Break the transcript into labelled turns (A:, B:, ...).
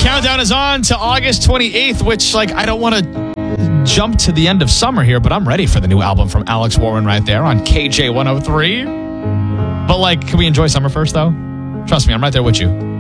A: countdown is on to August 28th, which, like, I don't want to jump to the end of summer here, but I'm ready for the new album from Alex Warren right there on KJ 103. But, like, can we enjoy summer first, though? Trust me, I'm right there with you.